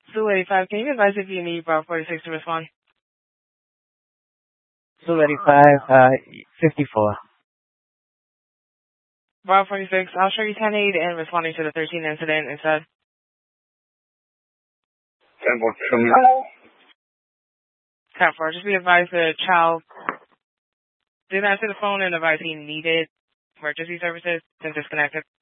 Sue 85, can you advise if you need Bravo 46 to respond? Sue 85, 54. Bravo 46, I'll show you 10-8 and responding to the 13 incident instead. 10-4, show me. 10-4, just be advised the child didn't answer the phone and advised he needed emergency services and disconnected.